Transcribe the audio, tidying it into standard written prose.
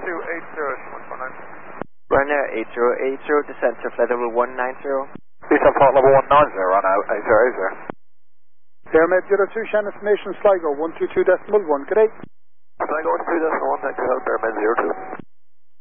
Ryanair 8080, descent to flight level 190. Descent flight level 190, Ryanair 8080. Airmed 02, Shannon Information, Sligo 122.1, good day. Sligo 122.1, thank you, Airmed 02.